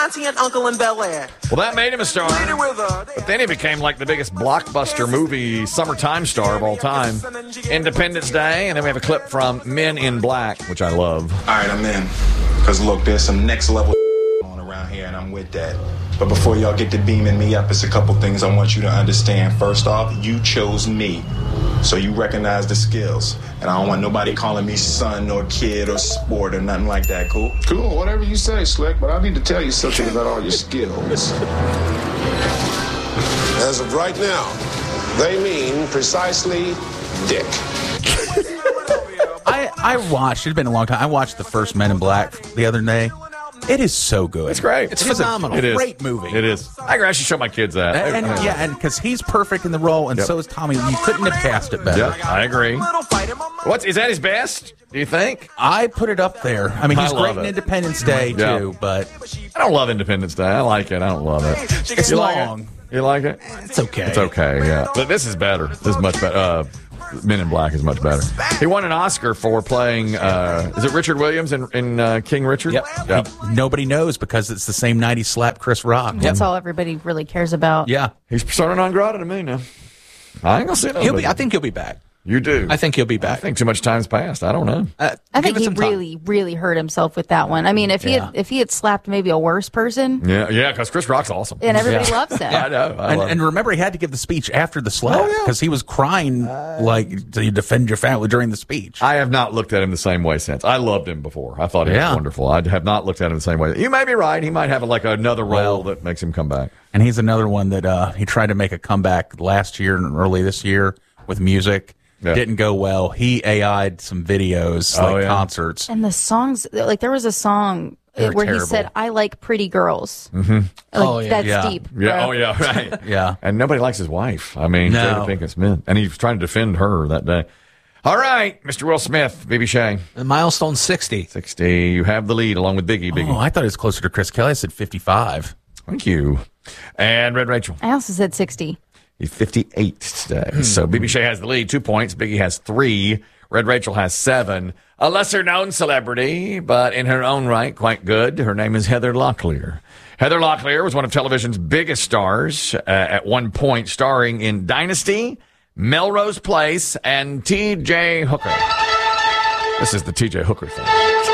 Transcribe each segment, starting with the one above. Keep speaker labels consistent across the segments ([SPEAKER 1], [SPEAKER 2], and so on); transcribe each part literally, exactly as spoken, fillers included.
[SPEAKER 1] auntie and uncle in Bel Air.
[SPEAKER 2] Well, that made him a star. But then he became like the biggest blockbuster movie summertime star of all time. Independence Day, and then we have a clip from Men in Black, which I love.
[SPEAKER 3] All right, I'm in. Because, look, there's some next level on around here, and I'm with that. But before y'all get to beaming me up, it's a couple things I want you to understand. First off, you chose me. So you recognize the skills. And I don't want nobody calling me son or kid or sport or nothing like that, cool?
[SPEAKER 4] Cool, whatever you say, Slick, but I need to tell you something about all your skills.
[SPEAKER 5] As of right now, they mean precisely dick.
[SPEAKER 6] I, I watched, it's been a long time, I watched the first Men in Black the other day. It is so good.
[SPEAKER 2] It's great.
[SPEAKER 6] It's phenomenal.
[SPEAKER 2] It is.
[SPEAKER 6] Great movie.
[SPEAKER 2] It is. I can actually show my kids that.
[SPEAKER 6] And, and yeah, and because he's perfect in the role, and
[SPEAKER 2] Yep.
[SPEAKER 6] so is Tommy. You couldn't have cast it better.
[SPEAKER 2] Yeah, I agree. What's is that his best? Do you think?
[SPEAKER 6] I put it up there. I mean, he's
[SPEAKER 2] I
[SPEAKER 6] great
[SPEAKER 2] love
[SPEAKER 6] in
[SPEAKER 2] it.
[SPEAKER 6] Independence Day
[SPEAKER 2] Yeah.
[SPEAKER 6] too, but
[SPEAKER 2] I don't love Independence Day. I like it. I don't love it.
[SPEAKER 6] it's
[SPEAKER 2] You like it?
[SPEAKER 6] long.
[SPEAKER 2] You like it?
[SPEAKER 6] It's okay.
[SPEAKER 2] It's okay. Yeah, but this is better. This is much better. Uh, Men in Black is much better. He won an Oscar for playing. Uh, is it Richard Williams in, in uh, King Richard?
[SPEAKER 6] Yep.
[SPEAKER 2] Yep.
[SPEAKER 6] He- nobody knows because it's the same night he slapped Chris Rock.
[SPEAKER 7] That's all everybody really cares about.
[SPEAKER 6] Yeah,
[SPEAKER 2] He's persona non grata to me now. I ain't gonna say no.
[SPEAKER 6] he'll be. I think he'll be back.
[SPEAKER 2] you do.
[SPEAKER 6] I think he'll be
[SPEAKER 2] I
[SPEAKER 6] back.
[SPEAKER 2] think too much time's passed. I don't know.
[SPEAKER 6] Uh,
[SPEAKER 7] I
[SPEAKER 6] give
[SPEAKER 7] think
[SPEAKER 6] it
[SPEAKER 7] he
[SPEAKER 6] some time.
[SPEAKER 7] really, really hurt himself with that one. I mean, if he
[SPEAKER 6] Yeah.
[SPEAKER 7] had, if he had slapped maybe a worse person,
[SPEAKER 2] Yeah, yeah, because Chris Rock's awesome.
[SPEAKER 7] and everybody
[SPEAKER 6] Yeah.
[SPEAKER 7] loves him.
[SPEAKER 2] I know. I
[SPEAKER 6] And,
[SPEAKER 2] love
[SPEAKER 6] and
[SPEAKER 2] it.
[SPEAKER 6] remember, he had to give the speech after the slap
[SPEAKER 2] Oh, yeah.
[SPEAKER 6] because he was crying like to defend your family during the speech.
[SPEAKER 2] I have not looked at him the same way since. I loved him before. I thought he
[SPEAKER 6] Yeah.
[SPEAKER 2] was wonderful. I have not looked at him the same way. You may be right. He might have like another role
[SPEAKER 6] Well-
[SPEAKER 2] that makes him come back.
[SPEAKER 6] And he's another one that uh, he tried to make a comeback last year and early this year with music.
[SPEAKER 2] Yeah.
[SPEAKER 6] Didn't go well. He A I'd some videos,
[SPEAKER 2] Oh,
[SPEAKER 6] like
[SPEAKER 2] yeah.
[SPEAKER 6] concerts.
[SPEAKER 7] And the songs, like there was a song
[SPEAKER 6] They're
[SPEAKER 7] where
[SPEAKER 6] terrible.
[SPEAKER 7] he said, "I like pretty girls."
[SPEAKER 2] Mm-hmm.
[SPEAKER 7] Like,
[SPEAKER 6] Oh, yeah.
[SPEAKER 7] that's
[SPEAKER 6] Yeah.
[SPEAKER 7] deep.
[SPEAKER 2] Yeah.
[SPEAKER 7] bro.
[SPEAKER 2] Oh, yeah. Right.
[SPEAKER 6] Yeah.
[SPEAKER 2] And nobody likes his wife. I mean,
[SPEAKER 6] No.
[SPEAKER 2] Jada Pinkett Smith. And he was trying to defend her that day. All right, Mister Will Smith, B B Shea.
[SPEAKER 8] Milestone sixty.
[SPEAKER 2] sixty. You have the lead along with Biggie. Biggie.
[SPEAKER 6] Oh, I thought it was closer to Chris Kelly. I said fifty-five.
[SPEAKER 2] Thank you. And Red Rachel.
[SPEAKER 7] I also said sixty.
[SPEAKER 2] He's fifty-eight today. So B B Shea has the lead, two points. Biggie has three. Red Rachel has seven. A lesser-known celebrity, but in her own right, quite good. Her name is Heather Locklear. Heather Locklear was one of television's biggest stars uh, at one point, starring in Dynasty, Melrose Place, and T J Hooker. This is the T J Hooker thing.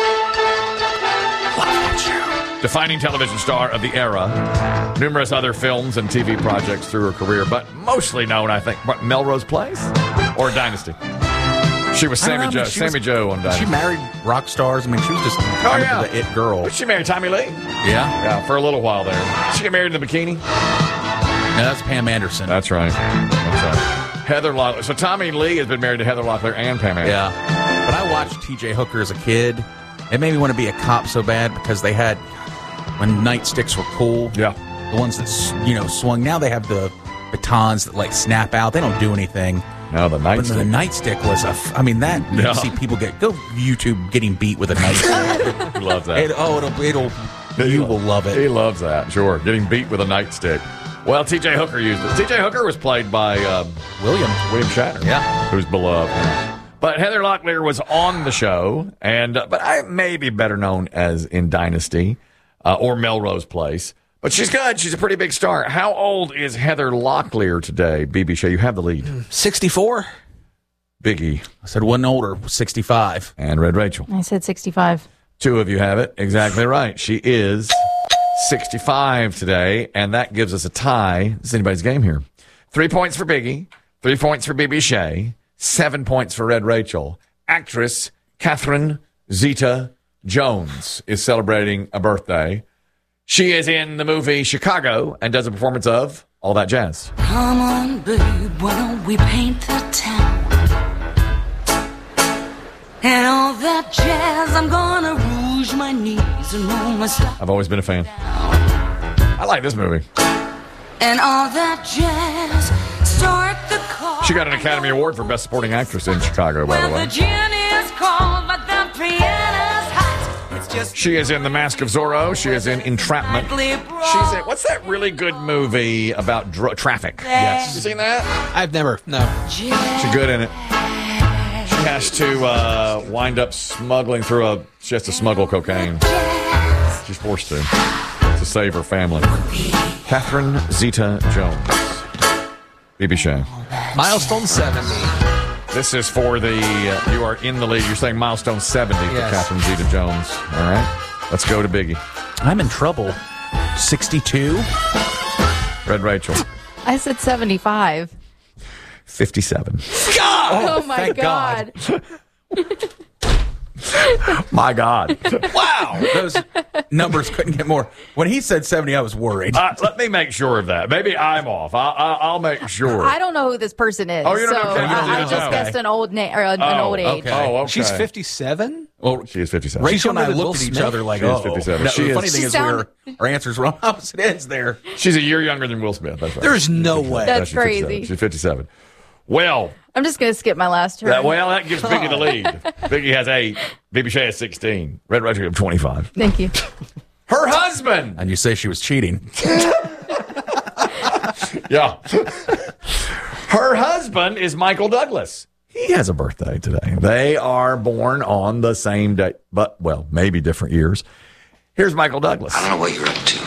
[SPEAKER 2] Defining television star of the era. Numerous other films and T V projects through her career, but mostly known, I think, what, Melrose Place or Dynasty? She was
[SPEAKER 6] I don't
[SPEAKER 2] Sammy
[SPEAKER 6] know,
[SPEAKER 2] Joe.
[SPEAKER 6] but she
[SPEAKER 2] Sammy
[SPEAKER 6] was-
[SPEAKER 2] Joe on Dynasty.
[SPEAKER 6] She married rock stars. I mean, she was just
[SPEAKER 2] Oh,
[SPEAKER 6] kind
[SPEAKER 2] yeah.
[SPEAKER 6] of the it girl.
[SPEAKER 2] She married Tommy Lee?
[SPEAKER 6] Yeah.
[SPEAKER 2] Yeah, for a little while there. She get married in the bikini?
[SPEAKER 6] No, that's Pam Anderson.
[SPEAKER 2] That's right. That's right. Heather Locklear. So Tommy Lee has been married to Heather Locklear and Pam Anderson.
[SPEAKER 6] Yeah. But I watched T J Hooker as a kid. It made me want to be a cop so bad because they had, when nightsticks were cool,
[SPEAKER 2] Yeah.
[SPEAKER 6] the ones that, s- you know, swung. Now they have the batons that, like, snap out. They don't do anything.
[SPEAKER 2] No, the
[SPEAKER 6] But the
[SPEAKER 2] nightstick.
[SPEAKER 6] nightstick was a, f- I mean, that, you
[SPEAKER 2] Yeah.
[SPEAKER 6] see people get, go YouTube getting beat with a nightstick.
[SPEAKER 2] He loves that.
[SPEAKER 6] it, oh, it'll, it'll, you will love
[SPEAKER 2] He
[SPEAKER 6] it.
[SPEAKER 2] loves that, sure. Getting beat with a nightstick. Well, T J Hooker used it. T J Hooker was played by um,
[SPEAKER 6] William.
[SPEAKER 2] William Shatner.
[SPEAKER 6] Yeah.
[SPEAKER 2] Who's beloved. But Heather Locklear was on the show, and uh, but I may be better known as in Dynasty uh, or Melrose Place. But she's good. She's a pretty big star. How old is Heather Locklear today, B B Shea? You have the lead.
[SPEAKER 8] sixty-four.
[SPEAKER 2] Biggie
[SPEAKER 6] I said one older, sixty-five.
[SPEAKER 2] and Red Rachel.
[SPEAKER 7] I said sixty-five.
[SPEAKER 2] Two of you have it. Exactly right. She is sixty-five today, and that gives us a tie. This is anybody's game here. Three points for Biggie, three points for B B Shea, seven points for Red Rachel. Actress Catherine Zeta-Jones is celebrating a birthday. She is in the movie Chicago and does a performance of All That Jazz.
[SPEAKER 9] Come on, babe, why don't we paint the town? And all that jazz, I'm gonna rouge my knees and roll my style.
[SPEAKER 2] I've always been a fan. I like this movie.
[SPEAKER 9] And all that jazz, start the car.
[SPEAKER 2] She got an Academy Award for Best Supporting Actress in Chicago, by the
[SPEAKER 9] Well,
[SPEAKER 2] way.
[SPEAKER 9] the gin is cold, but the piano's hot. It's just
[SPEAKER 2] She is in The Mask of Zorro. She is in Entrapment. She's in, what's that really good movie about dr- traffic?
[SPEAKER 8] Yes.
[SPEAKER 2] You seen that?
[SPEAKER 8] I've never. No.
[SPEAKER 2] She's good in it. She has to uh, wind up smuggling through a, she has to smuggle cocaine. She's forced to. to save her family. Catherine Zeta-Jones. B B Shea.
[SPEAKER 8] Milestone seventy.
[SPEAKER 2] This is for the, uh, you are in the lead. You're saying milestone seventy
[SPEAKER 8] Yes.
[SPEAKER 2] for Catherine Zeta-Jones. All right. Let's go to Biggie.
[SPEAKER 6] I'm in trouble. sixty-two.
[SPEAKER 2] Red Rachel.
[SPEAKER 7] I said seventy-five.
[SPEAKER 2] fifty-seven.
[SPEAKER 7] Oh, my
[SPEAKER 6] thank
[SPEAKER 7] God.
[SPEAKER 2] My God.
[SPEAKER 6] Wow. Those numbers couldn't get more. When he said seventy, I was worried.
[SPEAKER 2] Uh, let me make sure of that. Maybe I'm off. I, I, I'll make sure.
[SPEAKER 7] I don't know who this person is.
[SPEAKER 2] Oh, you don't know-
[SPEAKER 7] so
[SPEAKER 2] okay, you don't
[SPEAKER 7] I, I
[SPEAKER 2] know.
[SPEAKER 7] just
[SPEAKER 2] Okay.
[SPEAKER 7] guessed an old name or an, an
[SPEAKER 2] Oh,
[SPEAKER 7] old age.
[SPEAKER 6] okay.
[SPEAKER 2] Oh, okay.
[SPEAKER 8] She's fifty-seven?
[SPEAKER 6] Well,
[SPEAKER 2] She is fifty-seven.
[SPEAKER 6] Rachel and I
[SPEAKER 8] younger than
[SPEAKER 6] looked
[SPEAKER 8] Will
[SPEAKER 6] at each
[SPEAKER 8] Smith?
[SPEAKER 6] other like,
[SPEAKER 2] She is
[SPEAKER 6] oh.
[SPEAKER 2] fifty-seven.
[SPEAKER 6] No,
[SPEAKER 2] She
[SPEAKER 6] the
[SPEAKER 2] is-
[SPEAKER 6] funny thing
[SPEAKER 7] She
[SPEAKER 6] is,
[SPEAKER 7] sound-
[SPEAKER 6] we're, our answers were on opposite ends there.
[SPEAKER 2] She's a year younger than Will Smith. That's right.
[SPEAKER 8] There's no way.
[SPEAKER 7] That's
[SPEAKER 2] she's fifty-seven.
[SPEAKER 7] crazy.
[SPEAKER 2] She's fifty-seven. Well,
[SPEAKER 7] I'm just going to skip my last turn.
[SPEAKER 2] that, well, that gives Biggie the lead. Biggie has eight. B B Shea has sixteen. Red Rachel has twenty-five.
[SPEAKER 7] Thank you.
[SPEAKER 2] Her husband.
[SPEAKER 6] And you say she was cheating.
[SPEAKER 2] Yeah. Her husband is Michael Douglas. He has a birthday today. They are born on the same day, but, well, maybe different years. Here's Michael Douglas.
[SPEAKER 1] I don't know what you're up to,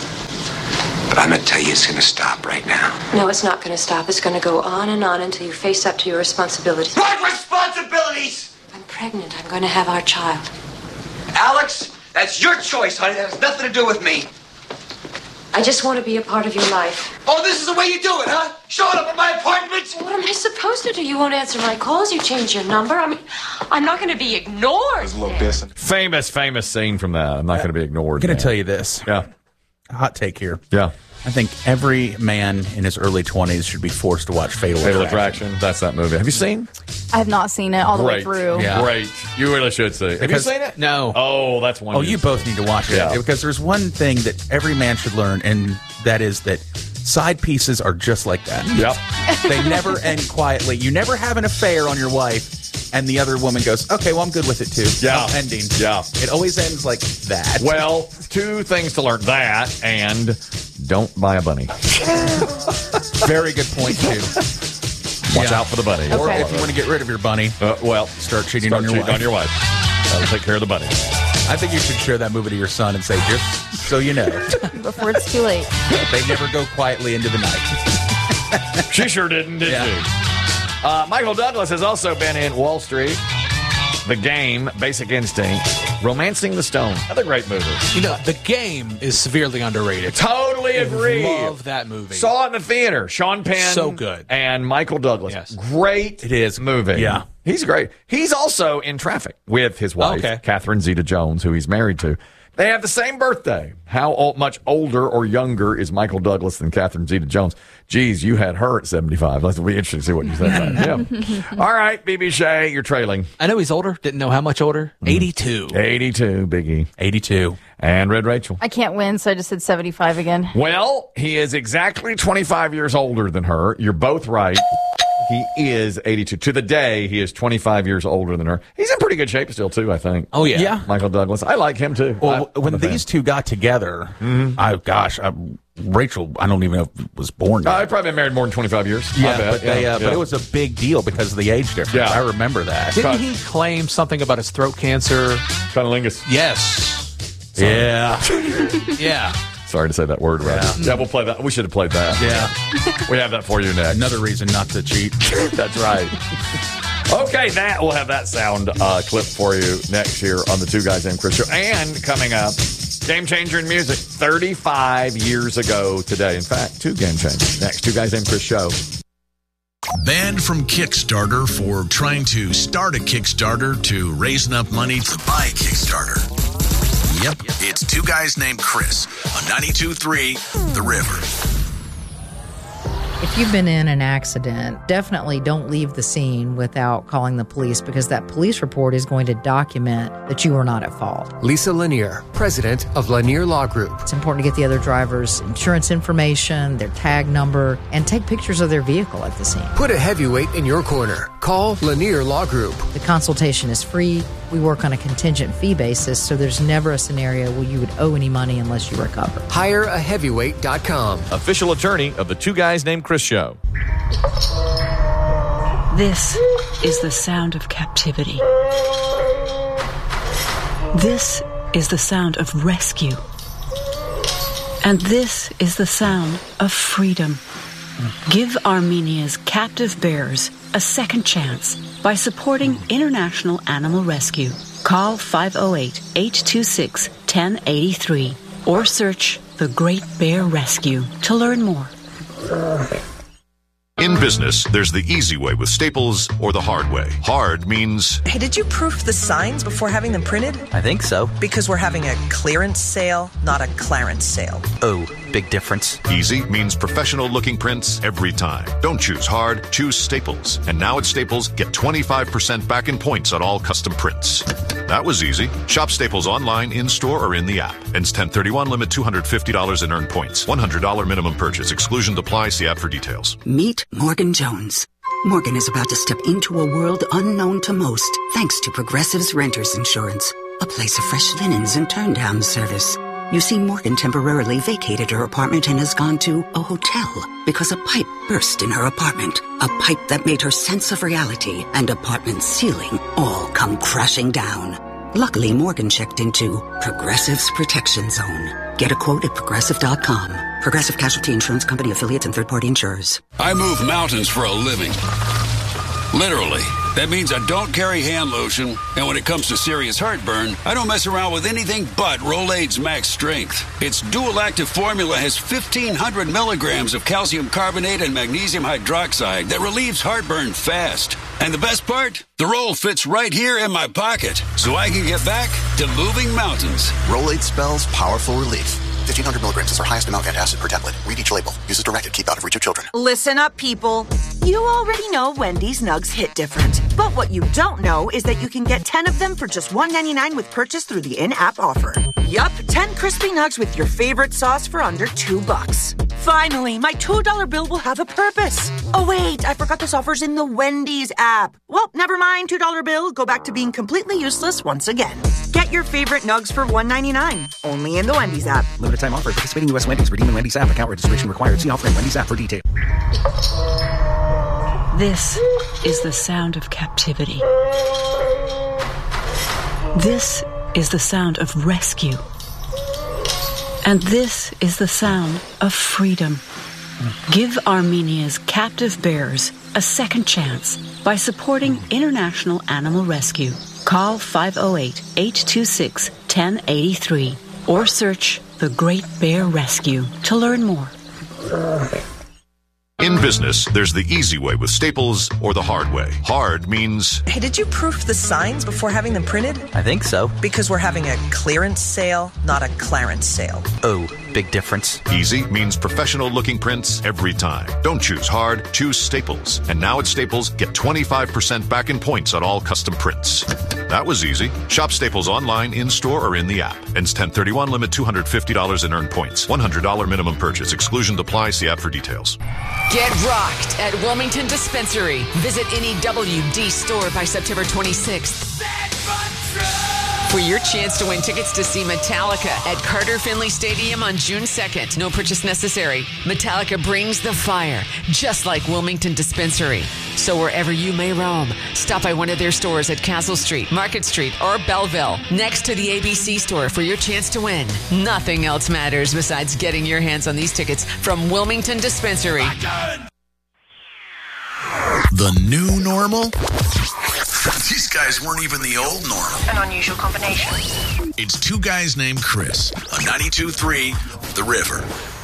[SPEAKER 1] but I'm going to tell you it's going to stop right now.
[SPEAKER 10] No, it's not going to stop. It's going to go on and on until you face up to your responsibilities.
[SPEAKER 1] What responsibilities?
[SPEAKER 10] I'm pregnant. I'm going to have our child.
[SPEAKER 1] Alex, that's your choice, honey. That has nothing to do with me.
[SPEAKER 10] I just want to be a part of your life.
[SPEAKER 1] Oh, this is the way you do it, huh? Showing up at my appointment?
[SPEAKER 10] What am I supposed to do? You won't answer my calls. You change your number. I mean, I'm not going to be ignored.
[SPEAKER 3] Look this.
[SPEAKER 2] Famous, famous scene from that. I'm not going to be ignored.
[SPEAKER 6] I'm going
[SPEAKER 2] now.
[SPEAKER 6] to tell you this.
[SPEAKER 2] Yeah.
[SPEAKER 6] Hot take here.
[SPEAKER 2] Yeah.
[SPEAKER 6] I think every man in his early twenties should be forced to watch Fatal,
[SPEAKER 2] Fatal
[SPEAKER 6] Attraction.
[SPEAKER 2] Attraction. That's that movie. Have you seen?
[SPEAKER 7] I have not seen it all the way
[SPEAKER 2] Great.
[SPEAKER 7] through.
[SPEAKER 6] Yeah.
[SPEAKER 2] Great. You really should see. Have
[SPEAKER 6] Because-
[SPEAKER 2] you seen it?
[SPEAKER 8] No.
[SPEAKER 2] Oh, that's one.
[SPEAKER 6] Oh, you both need to watch it.
[SPEAKER 2] Yeah.
[SPEAKER 6] Because there's one thing that every man should learn, and that is that side pieces are just like that.
[SPEAKER 2] Yep.
[SPEAKER 6] They never end quietly. You never have an affair on your wife, and the other woman goes, okay, well, I'm good with it too.
[SPEAKER 2] Yeah.
[SPEAKER 6] No ending.
[SPEAKER 2] Yeah.
[SPEAKER 6] It always ends like that.
[SPEAKER 2] Well, two things to learn: that and don't buy a bunny.
[SPEAKER 6] Very good point, too.
[SPEAKER 2] Watch
[SPEAKER 6] Yeah.
[SPEAKER 2] out for the bunny.
[SPEAKER 6] Or
[SPEAKER 7] Okay.
[SPEAKER 6] if you want to get rid of your bunny,
[SPEAKER 2] Uh, well,
[SPEAKER 6] start cheating
[SPEAKER 2] start
[SPEAKER 6] on your
[SPEAKER 2] cheating
[SPEAKER 6] wife.
[SPEAKER 2] on your wife. That'll take care of the bunny.
[SPEAKER 6] I think you should share that movie to your son and say, just so you know,
[SPEAKER 7] Before it's too late.
[SPEAKER 6] they never go quietly into the night.
[SPEAKER 2] She sure didn't, did
[SPEAKER 6] Yeah.
[SPEAKER 2] she? Uh, Michael Douglas has also been in Wall Street, The Game, Basic Instinct, Romancing the Stone. Another great movie.
[SPEAKER 8] You know, The Game is severely underrated.
[SPEAKER 2] Totally agree.
[SPEAKER 8] Love that movie.
[SPEAKER 2] Saw it in the theater. Sean Penn.
[SPEAKER 8] So good.
[SPEAKER 2] And Michael Douglas.
[SPEAKER 8] Yes.
[SPEAKER 2] Great
[SPEAKER 6] It is.
[SPEAKER 2] movie.
[SPEAKER 6] Yeah.
[SPEAKER 2] He's great. He's also in Traffic with his wife,
[SPEAKER 8] Okay.
[SPEAKER 2] Catherine Zeta-Jones, who he's married to. They have the same birthday. How old, much older or younger is Michael Douglas than Catherine Zeta-Jones? Geez, you had her at seventy-five. That'll be interesting to see what you think about it. Yeah. All right, B B Shea, you're trailing.
[SPEAKER 8] I know he's older. Didn't know how much older. eighty-two.
[SPEAKER 2] eighty-two, Biggie.
[SPEAKER 6] eighty-two.
[SPEAKER 2] And Red Rachel.
[SPEAKER 7] I can't win, so I just said seventy-five again.
[SPEAKER 2] Well, he is exactly twenty-five years older than her. You're both right. He is eighty-two. To the day, he is twenty-five years older than her. He's in pretty good shape still, too, I think.
[SPEAKER 8] Oh, yeah.
[SPEAKER 6] Yeah.
[SPEAKER 2] Michael Douglas. I like him, too.
[SPEAKER 6] Well,
[SPEAKER 2] I,
[SPEAKER 6] when
[SPEAKER 2] I'm a
[SPEAKER 6] these
[SPEAKER 2] fan.
[SPEAKER 6] two got together, I gosh, I, Rachel, I don't even know if was born yet.
[SPEAKER 2] Uh, I've probably been married more than twenty-five years. I
[SPEAKER 6] yeah,
[SPEAKER 2] bet.
[SPEAKER 6] but, they,
[SPEAKER 2] Yeah,
[SPEAKER 6] uh,
[SPEAKER 2] yeah.
[SPEAKER 6] but it was a big deal because of the age difference.
[SPEAKER 2] Yeah.
[SPEAKER 6] I remember that.
[SPEAKER 8] Didn't he claim something about his throat cancer?
[SPEAKER 2] Cunnilingus.
[SPEAKER 8] Yes.
[SPEAKER 6] Yeah.
[SPEAKER 8] Yeah.
[SPEAKER 2] Sorry to say that word, right? Yeah. we'll play that. We should have played that.
[SPEAKER 6] Yeah.
[SPEAKER 2] We have that for you next.
[SPEAKER 6] Another reason not to cheat.
[SPEAKER 2] That's right. Okay, that we'll have that sound uh, clip for you next year on the Two Guys Named Chris Show. And coming up, Game Changer in Music, thirty-five years ago today. In fact, two Game Changers. Next, Two Guys Named Chris Show.
[SPEAKER 11] Banned from Kickstarter for trying to start a Kickstarter to raise enough money to buy a Kickstarter. Yep, it's Two Guys Named Chris on ninety-two point three The River.
[SPEAKER 12] If you've been in an accident, definitely don't leave the scene without calling the police, because that police report is going to document that you were not at fault.
[SPEAKER 13] Lisa Lanier, president of Lanier Law Group.
[SPEAKER 12] It's important to get the other driver's insurance information, their tag number, and take pictures of their vehicle at the scene.
[SPEAKER 13] Put a heavyweight in your corner. Call Lanier Law Group.
[SPEAKER 12] The consultation is free. We work on a contingent fee basis, so there's never a scenario where you would owe any money unless you recover.
[SPEAKER 13] hire a heavyweight dot com.
[SPEAKER 2] Official attorney of the Two Guys Named Chris Show.
[SPEAKER 14] This is the sound of captivity. This is the sound of rescue. And this is the sound of freedom. Give Armenia's captive bears a second chance by supporting International Animal Rescue. Call five oh eight, eight two six, one oh eight three or search The Great Bear Rescue to learn more.
[SPEAKER 15] In business, there's the easy way with Staples or the hard way. Hard means...
[SPEAKER 16] Hey, did you proof the signs before having them printed?
[SPEAKER 17] I think so.
[SPEAKER 16] Because we're having a clearance sale, not a clarence sale.
[SPEAKER 17] Oh, big difference.
[SPEAKER 15] Easy means professional-looking prints every time. Don't choose hard, choose Staples. And now at Staples, get twenty-five percent back in points on all custom prints. That was easy. Shop Staples online, in-store, or in the app. Ends ten thirty-one, limit two hundred fifty dollars in earned points. one hundred dollars minimum purchase. Exclusion applies. See app for details.
[SPEAKER 18] Meet Morgan Jones. Morgan is about to step into a world unknown to most, thanks to Progressive's Renters Insurance, a place of fresh linens and turn-down service. You see, Morgan temporarily vacated her apartment and has gone to a hotel because a pipe burst in her apartment. A pipe that made her sense of reality and apartment ceiling all come crashing down. Luckily, Morgan checked into Progressive's Protection Zone. Get a quote at Progressive dot com. Progressive Casualty Insurance Company, affiliates, and third-party insurers.
[SPEAKER 19] I move mountains for a living. Literally. That means I don't carry hand lotion, and when it comes to serious heartburn, I don't mess around with anything but Rolaids Max Strength. Its dual-active formula has fifteen hundred milligrams of calcium carbonate and magnesium hydroxide that relieves heartburn fast. And the best part? The roll fits right here in my pocket, so I can get back to moving mountains.
[SPEAKER 20] Rolaids spells powerful relief. fifteen hundred milligrams is our highest amount of antacid per tablet. Read each label. Use as directed. Keep out of reach of children.
[SPEAKER 21] Listen up, people. You already know Wendy's Nugs hit different. But what you don't know is that you can get ten of them for just one ninety-nine with purchase through the in-app offer. Yup, ten crispy nugs with your favorite sauce for under two bucks. Finally, my two dollar bill will have a purpose. Oh wait, I forgot this offer's in the Wendy's app. Well, never mind, two dollar bill. Go back to being completely useless once again. Get your favorite nugs for one ninety-nine. Only in the Wendy's app.
[SPEAKER 22] Limited time offer. Participating U S Wendy's. Redeem in Wendy's app. Account registration required. See offer in Wendy's app for details.
[SPEAKER 14] This is the sound of captivity. This is the sound of rescue. And this is the sound of freedom. Give Armenia's captive bears a second chance by supporting International Animal Rescue. Call five oh eight, eight two six, one oh eight three or search The Great Bear Rescue to learn more.
[SPEAKER 15] In business, there's the easy way with Staples or the hard way. Hard means...
[SPEAKER 16] Hey, did you proof the signs before having them printed?
[SPEAKER 17] I think so.
[SPEAKER 16] Because we're having a clearance sale, not a clarence sale.
[SPEAKER 17] Oh, big difference.
[SPEAKER 15] Easy means professional-looking prints every time. Don't choose hard, choose Staples. And now at Staples, get twenty-five percent back in points on all custom prints. That was easy. Shop Staples online, in-store, or in the app. Ends ten thirty-one, limit two hundred fifty dollars in earned points. one hundred dollars minimum purchase. Exclusion applies. See app for details.
[SPEAKER 23] Get rocked at Wilmington Dispensary. Visit any W D store by September twenty-sixth for your chance to win tickets to see Metallica at Carter Finley Stadium on June second. No purchase necessary. Metallica brings the fire, just like Wilmington Dispensary. So wherever you may roam, stop by one of their stores at Castle Street, Market Street, or Belleville, next to the A B C store for your chance to win. Nothing else matters besides getting your hands on these tickets from Wilmington Dispensary.
[SPEAKER 11] The new normal? These guys weren't even the old normal.
[SPEAKER 10] An unusual combination.
[SPEAKER 11] It's two guys named Chris on ninety-two point three The River.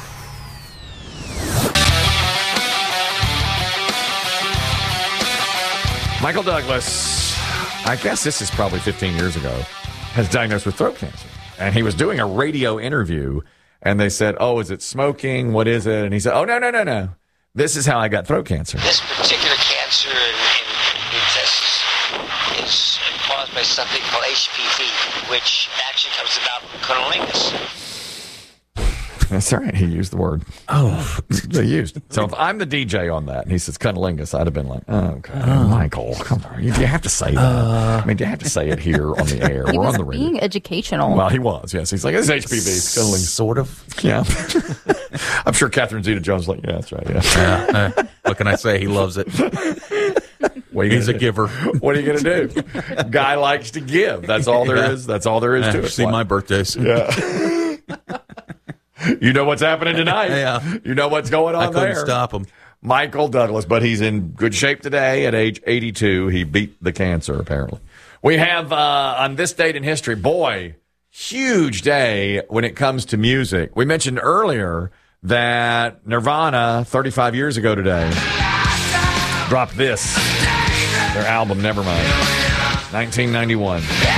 [SPEAKER 2] Michael Douglas, I guess this is probably fifteen years ago, has diagnosed with throat cancer. And he was doing a radio interview, and they said, oh, is it smoking? What is it? And he said, oh, no, no, no, no. This is how I got throat cancer.
[SPEAKER 24] This particular cancer in, in the intestines is caused by something called H P V, which actually comes about from cunnilingus.
[SPEAKER 2] That's all right. He used the word. Oh, he used. So if I'm the D J on that, and he says cunnilingus, I'd have been like, oh, okay, uh, Michael, come on. You, you have to say that. Uh, I mean, do you have to say it here on the air?
[SPEAKER 7] He
[SPEAKER 2] We're
[SPEAKER 7] was
[SPEAKER 2] on the radio.
[SPEAKER 7] being educational.
[SPEAKER 2] Well, he was, yes. He's like, it's H P V. It's cunnilingus.
[SPEAKER 6] Sort of.
[SPEAKER 2] Yeah. I'm sure Catherine Zeta-Jones like, yeah, that's right. Yeah.
[SPEAKER 6] yeah uh, what can I say? He loves it.
[SPEAKER 2] What
[SPEAKER 6] He's a
[SPEAKER 2] do?
[SPEAKER 6] giver.
[SPEAKER 2] What are you going to do? Guy likes to give. That's all there
[SPEAKER 6] yeah.
[SPEAKER 2] is. That's all there is
[SPEAKER 6] yeah,
[SPEAKER 2] to it.
[SPEAKER 6] See my birthdays.
[SPEAKER 2] Yeah. You know what's happening tonight.
[SPEAKER 6] Yeah.
[SPEAKER 2] You know what's going on
[SPEAKER 6] I couldn't
[SPEAKER 2] there.
[SPEAKER 6] stop him.
[SPEAKER 2] Michael Douglas, but he's in good shape today at age eighty-two. He beat the cancer, apparently. We have, uh, on this date in history, boy, huge day when it comes to music. We mentioned earlier that Nirvana, thirty-five years ago today, dropped this, their album, Nevermind, nineteen ninety-one.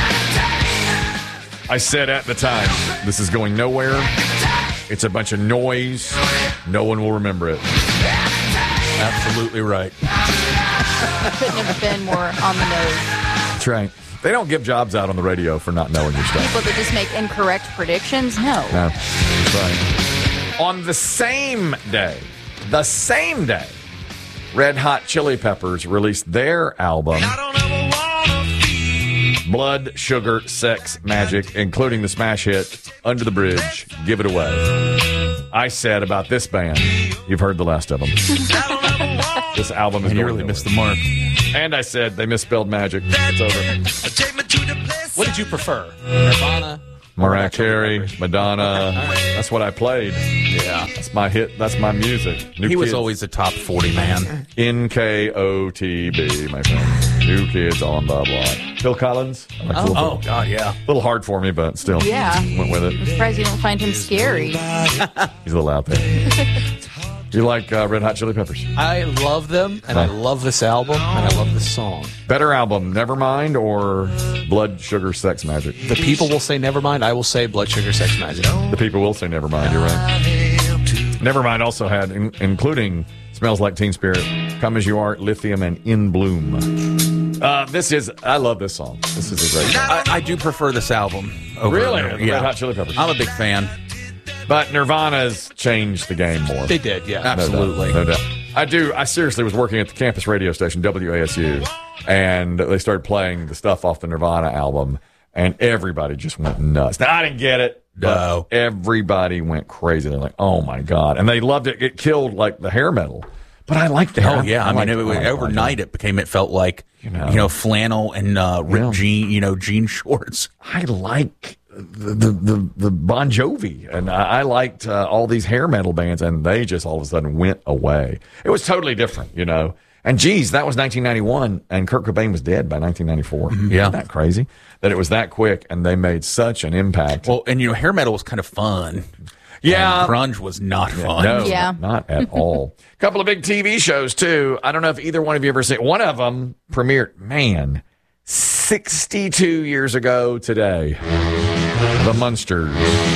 [SPEAKER 2] I said at the time, this is going nowhere. It's a bunch of noise. No one will remember it.
[SPEAKER 6] Absolutely right.
[SPEAKER 7] Couldn't have been more on the nose.
[SPEAKER 2] That's right. They don't give jobs out on the radio for not knowing your stuff.
[SPEAKER 7] People that just make incorrect predictions? No.
[SPEAKER 2] No, that's right. On the same day, the same day, Red Hot Chili Peppers released their album, Blood, Sugar, Sex, Magic, including the smash hit, Under the Bridge, Give It Away. I said about this band, you've heard the last of them. This album is
[SPEAKER 6] And you
[SPEAKER 2] going
[SPEAKER 6] really
[SPEAKER 2] nowhere.
[SPEAKER 6] missed the mark.
[SPEAKER 2] And I said they misspelled magic. It's over.
[SPEAKER 8] What did you prefer? Nirvana?
[SPEAKER 2] Mariah Carey, Madonna. That's what I played.
[SPEAKER 6] Yeah.
[SPEAKER 2] That's my hit. That's my music. New
[SPEAKER 6] he was
[SPEAKER 2] Kids.
[SPEAKER 6] always a top forty man.
[SPEAKER 2] N K O T B, my friend. New Kids on the Block. Phil Collins. I like
[SPEAKER 6] Oh,
[SPEAKER 2] Phil
[SPEAKER 6] oh,
[SPEAKER 2] Collins.
[SPEAKER 6] God, yeah.
[SPEAKER 2] A little hard for me, but still.
[SPEAKER 7] Yeah.
[SPEAKER 2] Went with
[SPEAKER 7] I'm
[SPEAKER 2] it.
[SPEAKER 7] surprised you don't find him scary.
[SPEAKER 2] He's a little out there. You like uh, Red Hot Chili Peppers?
[SPEAKER 8] I love them, and I
[SPEAKER 2] Huh.
[SPEAKER 8] love this album, and I love this song.
[SPEAKER 2] Better album, Nevermind or Blood, Sugar, Sex, Magic?
[SPEAKER 8] The people will say Nevermind. I will say Blood, Sugar, Sex, Magic.
[SPEAKER 2] The people will say Nevermind. You're right. Nevermind also had, in, including Smells Like Teen Spirit, Come As You Are, Lithium, and In Bloom. Uh, this is, I love this song. This is a great song.
[SPEAKER 6] I, I do prefer this album. Over
[SPEAKER 2] Really?
[SPEAKER 6] Never-
[SPEAKER 2] The
[SPEAKER 6] yeah.
[SPEAKER 2] Red Hot Chili Peppers.
[SPEAKER 6] I'm a big fan.
[SPEAKER 2] But Nirvana's changed the game more.
[SPEAKER 8] They did, yeah.
[SPEAKER 2] No doubt,
[SPEAKER 6] Absolutely.
[SPEAKER 2] No doubt. I do. I seriously was working at the campus radio station, W A S U, and they started playing the stuff off the Nirvana album, and everybody just went nuts. Now, I didn't get it. But
[SPEAKER 6] No.
[SPEAKER 2] everybody went crazy. They're like, oh, my God. And they loved it. It killed, like, the hair metal. But I liked the hair
[SPEAKER 6] Oh yeah, I, mean,
[SPEAKER 2] liked-
[SPEAKER 6] it, was-
[SPEAKER 2] I liked
[SPEAKER 6] overnight it became. It felt like you
[SPEAKER 2] know.
[SPEAKER 6] know, flannel and uh, ripped
[SPEAKER 2] Yeah.
[SPEAKER 6] jean, you know, jean shorts.
[SPEAKER 2] I like the the the, the Bon Jovi, and I, I liked uh, all these hair metal bands, and they just all of a sudden went away. It was totally different, you know. And geez, that was nineteen ninety-one, and Kurt Cobain was dead by nineteen ninety-four.
[SPEAKER 6] Yeah.
[SPEAKER 2] Isn't that crazy? That it was that quick, and they made such an impact.
[SPEAKER 6] Well, and you know, hair metal was kind of fun.
[SPEAKER 2] Yeah.
[SPEAKER 6] And grunge was not fun.
[SPEAKER 2] No,
[SPEAKER 7] Yeah.
[SPEAKER 2] not at all. Couple of big T V shows too. I don't know if either one of you ever seen. One of them premiered, man, sixty-two years ago today. The Munsters.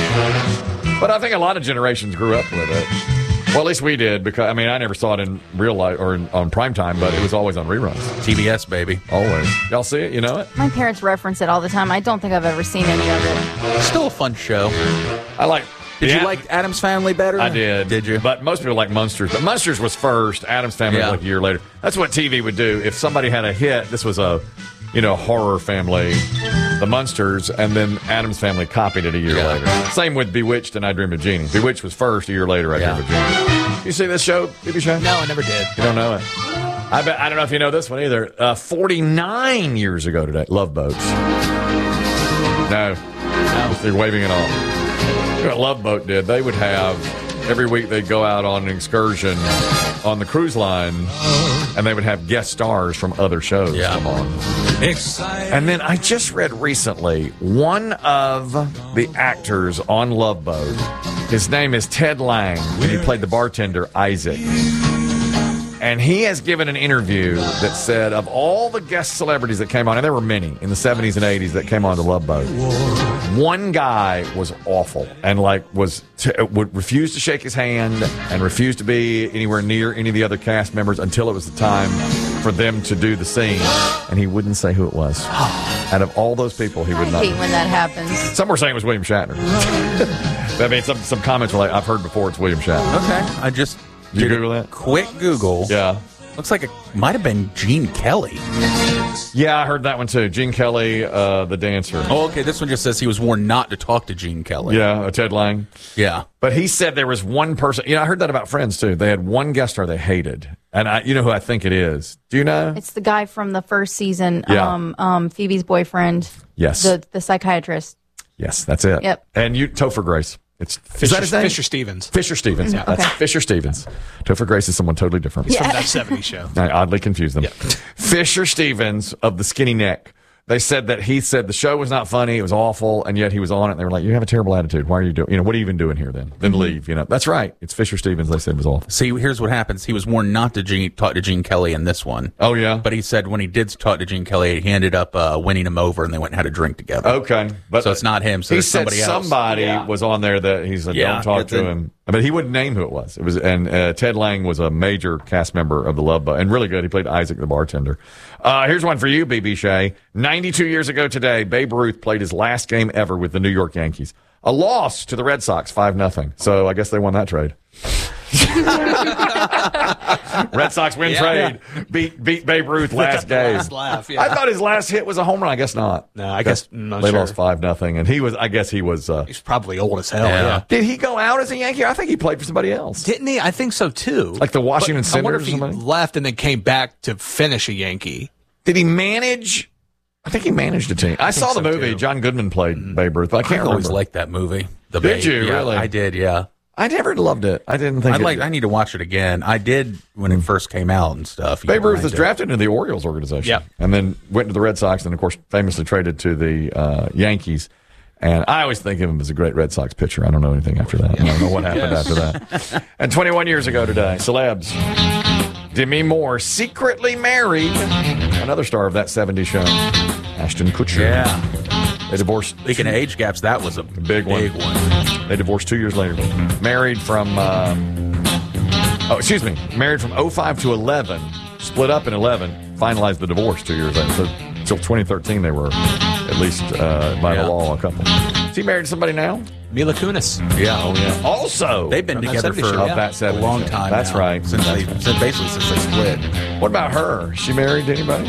[SPEAKER 2] But I think a lot of generations grew up with it. Well, at least we did, because I mean, I never saw it in real life or in, on prime time, but it was always on reruns.
[SPEAKER 6] T B S, baby.
[SPEAKER 2] Always. Y'all see it? You know it?
[SPEAKER 7] My parents reference it all the time. I don't think I've ever seen any of it.
[SPEAKER 6] Still a fun show.
[SPEAKER 2] I like.
[SPEAKER 6] Did
[SPEAKER 2] Yeah.
[SPEAKER 6] you like Adam's Family better?
[SPEAKER 2] I did.
[SPEAKER 6] Did you?
[SPEAKER 2] But most people like Munsters. But Munsters was first. Adam's Family
[SPEAKER 6] Yeah.
[SPEAKER 2] was like a year later. That's what T V would do. If somebody had a hit, this was a, you know, horror family, the Munsters, and then Adam's Family copied it a year
[SPEAKER 6] Yeah.
[SPEAKER 2] later. Same with Bewitched and I Dream of Jeannie. Bewitched was first. A year later, I
[SPEAKER 6] Yeah.
[SPEAKER 2] Dream of Jeannie. You see this show, B B Show?
[SPEAKER 8] No, I never did.
[SPEAKER 2] You don't know it. I bet. I don't know if you know this one either. Uh, Forty-nine years ago today, Love Boats. No, no, they're waving it off. You know what Love Boat did? They would have every week they'd go out on an excursion on the cruise line, and they would have guest stars from other shows
[SPEAKER 6] Yeah.
[SPEAKER 2] come on. And then I just read recently one of the actors on Love Boat. His name is Ted Lang, and he played the bartender Isaac. And he has given an interview that said of all the guest celebrities that came on, and there were many in the seventies and eighties that came on to Love Boat, one guy was awful and like was t- would refuse to shake his hand and refused to be anywhere near any of the other cast members until it was the time for them to do the scene, and he wouldn't say who it was. Out of all those people, he would
[SPEAKER 7] I
[SPEAKER 2] not.
[SPEAKER 7] hate when that happens.
[SPEAKER 2] Some were saying it was William Shatner. I mean, some some comments were like, "I've heard before it's William Shatner."
[SPEAKER 6] Okay. I just
[SPEAKER 2] Did you
[SPEAKER 6] did a
[SPEAKER 2] Google that?
[SPEAKER 6] quick Google.
[SPEAKER 2] Yeah.
[SPEAKER 6] Looks like it might have been Gene Kelly.
[SPEAKER 2] Yeah, I heard that one too. Gene Kelly, uh, the dancer.
[SPEAKER 6] Oh, okay. This one just says he was warned not to talk to Gene Kelly.
[SPEAKER 2] Yeah, uh, Ted Lang.
[SPEAKER 6] Yeah.
[SPEAKER 2] But he said there was one person. You know, I heard that about Friends too. They had one guest star they hated, and I, you know who I think it is. Do you know?
[SPEAKER 7] It's the guy from the first season,
[SPEAKER 2] Yeah.
[SPEAKER 7] um, um, Phoebe's boyfriend.
[SPEAKER 2] Yes.
[SPEAKER 7] The the psychiatrist.
[SPEAKER 2] Yes, that's it.
[SPEAKER 7] Yep.
[SPEAKER 2] And you, Topher Grace It's
[SPEAKER 8] Fisher,
[SPEAKER 2] is that his name?
[SPEAKER 8] Fisher Stevens.
[SPEAKER 2] Fisher Stevens.
[SPEAKER 8] Yeah.
[SPEAKER 2] That's
[SPEAKER 8] Okay.
[SPEAKER 2] Fisher Stevens. Topher Grace is someone totally different.
[SPEAKER 8] He's from that seventies show.
[SPEAKER 2] I oddly confused them. Fisher Stevens of the Skinny Neck. They said that he said the show was not funny, it was awful, and yet he was on it. And they were like, "You have a terrible attitude. Why are you doing? You know, what are you even doing here? Then, then leave. You know, that's right. It's Fisher Stevens. They said was awful.
[SPEAKER 6] See, here's what happens. He was warned not to Gene, talk to Gene Kelly in this one.
[SPEAKER 2] Oh yeah,
[SPEAKER 6] but he said when he did talk to Gene Kelly, he ended up uh, winning him over, and they went and had a drink together.
[SPEAKER 2] Okay, but
[SPEAKER 6] so it's not him. So
[SPEAKER 2] he
[SPEAKER 6] it's
[SPEAKER 2] said
[SPEAKER 6] somebody else.
[SPEAKER 2] somebody
[SPEAKER 6] Yeah.
[SPEAKER 2] was on there that he said
[SPEAKER 6] Yeah,
[SPEAKER 2] don't talk
[SPEAKER 6] it's
[SPEAKER 2] to
[SPEAKER 6] in-
[SPEAKER 2] him, but he wouldn't name who it was. It was and uh, Ted Lang was a major cast member of the Love Bug and really good. He played Isaac the bartender. Uh, here's one for you, B B Shea. ninety-two years ago today, Babe Ruth played his last game ever with the New York Yankees. A loss to the Red Sox, five nothing. So I guess they won that trade. Red Sox win
[SPEAKER 8] Yeah.
[SPEAKER 2] trade. Beat beat Babe Ruth last game.
[SPEAKER 8] Last laugh, yeah.
[SPEAKER 2] I thought his last hit was a home run. I guess not.
[SPEAKER 8] No, I guess I'm not
[SPEAKER 2] they
[SPEAKER 8] sure.
[SPEAKER 2] lost five nothing, and he was. I guess he was. Uh,
[SPEAKER 8] He's probably old as hell. Yeah.
[SPEAKER 2] Did he go out as a Yankee? I think he played for somebody else.
[SPEAKER 8] Didn't he? I think so too.
[SPEAKER 2] Like the Washington
[SPEAKER 8] But I wonder
[SPEAKER 2] Senators
[SPEAKER 8] if
[SPEAKER 2] or
[SPEAKER 8] he
[SPEAKER 2] somebody?
[SPEAKER 8] left and then came back to finish a Yankee.
[SPEAKER 2] Did he manage? I think he managed a team. I, saw the
[SPEAKER 6] so,
[SPEAKER 2] movie.
[SPEAKER 6] too.
[SPEAKER 2] John Goodman played Babe Ruth, but I can't
[SPEAKER 6] I always
[SPEAKER 2] remember.
[SPEAKER 6] liked that movie. The
[SPEAKER 2] Did
[SPEAKER 6] Babe.
[SPEAKER 2] you
[SPEAKER 6] Yeah,
[SPEAKER 2] really?
[SPEAKER 6] I did. Yeah.
[SPEAKER 2] I never loved it. I didn't think.
[SPEAKER 6] I'd
[SPEAKER 2] it,
[SPEAKER 6] like. I need to watch it again. I did when it first came out and stuff.
[SPEAKER 2] Babe
[SPEAKER 6] You
[SPEAKER 2] Ruth
[SPEAKER 6] know,
[SPEAKER 2] was
[SPEAKER 6] I did.
[SPEAKER 2] drafted into the Orioles organization,
[SPEAKER 8] Yeah.
[SPEAKER 2] and then went to the Red Sox, and of course, famously traded to the uh, Yankees. And I always think of him as a great Red Sox pitcher. I don't know anything after that. I don't know what happened after that. And twenty-one years ago today, celebs. Demi Moore secretly married another star of that seventies show, Ashton Kutcher.
[SPEAKER 6] Yeah.
[SPEAKER 2] They divorced.
[SPEAKER 6] Speaking of age gaps, that was a
[SPEAKER 2] big one.
[SPEAKER 6] big one.
[SPEAKER 2] They divorced two years later. Married from, uh, oh, excuse me, married from oh five to eleven, split up in eleven, finalized the divorce two years later. So until twenty thirteen, they were at least uh, by
[SPEAKER 6] Yeah.
[SPEAKER 2] the law a couple. Is he married to somebody now?
[SPEAKER 8] Mila Kunis.
[SPEAKER 6] Yeah.
[SPEAKER 2] Oh yeah. Also,
[SPEAKER 6] They've been
[SPEAKER 8] From that
[SPEAKER 6] together
[SPEAKER 8] seventies
[SPEAKER 6] for
[SPEAKER 8] show,
[SPEAKER 2] of
[SPEAKER 8] yeah.
[SPEAKER 2] that
[SPEAKER 6] a
[SPEAKER 2] seventies
[SPEAKER 6] long
[SPEAKER 2] show.
[SPEAKER 6] time.
[SPEAKER 2] That's
[SPEAKER 6] now.
[SPEAKER 2] right.
[SPEAKER 6] Since they, since basically since they split.
[SPEAKER 2] What about her? Is she married to anybody?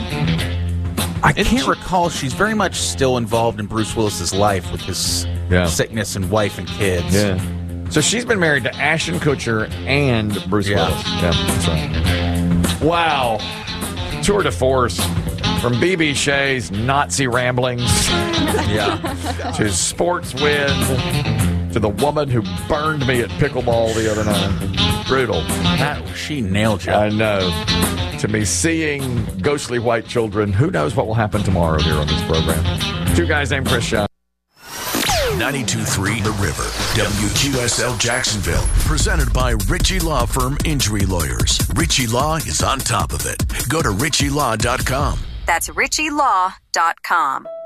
[SPEAKER 6] I can't recall. She's very much still involved in Bruce Willis's life with his
[SPEAKER 2] Yeah.
[SPEAKER 6] sickness and wife and kids.
[SPEAKER 2] Yeah. So she's been married to Ashton Kutcher and Bruce
[SPEAKER 6] Yeah.
[SPEAKER 2] Willis. Yeah, that's right. Wow. Tour de force from B B Shea's Nazi ramblings
[SPEAKER 6] Yeah.
[SPEAKER 2] to sports win to the woman who burned me at pickleball the other night. Brutal.
[SPEAKER 6] That, she nailed you.
[SPEAKER 2] I know. To me seeing ghostly white children. Who knows what will happen tomorrow here on this program. Two guys named Chris Shaw.
[SPEAKER 11] ninety-two point three The River, W Q S L Jacksonville. Presented by Ritchie Law Firm Injury Lawyers. Ritchie Law is on top of it. Go to ritchie law dot com.
[SPEAKER 1] That's ritchie law dot com.